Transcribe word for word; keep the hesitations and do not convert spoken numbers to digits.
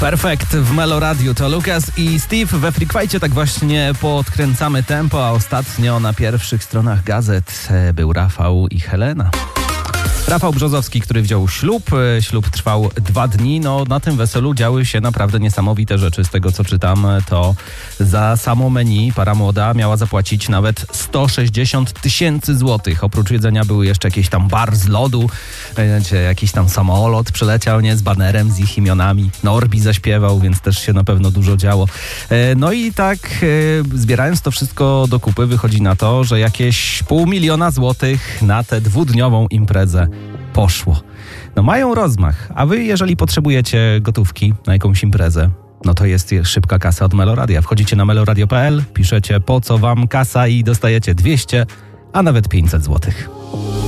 Perfekt w Melo Radio to Lukas i Steve. We Freakwajcie tak właśnie podkręcamy tempo, a ostatnio na pierwszych stronach gazet był Rafał i Helena. Rafał Brzozowski, który wziął ślub. Ślub trwał dwa dni. No, na tym weselu działy się naprawdę niesamowite rzeczy. Z tego, co czytam, to za samo menu para młoda miała zapłacić nawet sto sześćdziesiąt tysięcy złotych. Oprócz jedzenia były jeszcze jakieś tam bar z lodu, gdzie jakiś tam samolot przyleciał, nie, z banerem, z ich imionami. Norbi zaśpiewał, więc też się na pewno dużo działo. No i tak zbierając to wszystko do kupy, wychodzi na to, że jakieś pół miliona złotych na tę dwudniową imprezę poszło. No mają rozmach, a wy jeżeli potrzebujecie gotówki na jakąś imprezę, no to jest szybka kasa od Meloradia. Wchodzicie na meloradio kropka p l, piszecie po co wam kasa i dostajecie dwieście, a nawet pięćset złotych.